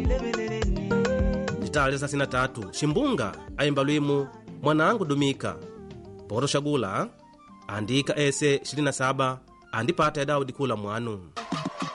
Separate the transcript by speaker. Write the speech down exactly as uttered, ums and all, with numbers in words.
Speaker 1: Ditali thelathini na tatu Shimbunga ayimba lwimu Mwanangu Dumika. Poto Shagula andika ese ishirini na saba andipata ya Daudi Kula Mwanu.